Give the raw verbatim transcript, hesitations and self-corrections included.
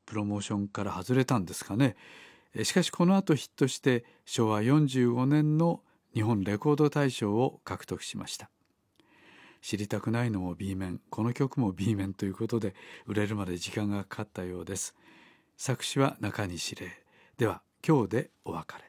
プロモーションから外れたんですかね。しかしこの後ヒットしてしょうわよんじゅうごねんの日本レコード大賞を獲得しました。知りたくないのも B 面、この曲も B 面ということで売れるまで時間がかかったようです。作詞は中西礼。では今日でお別れ。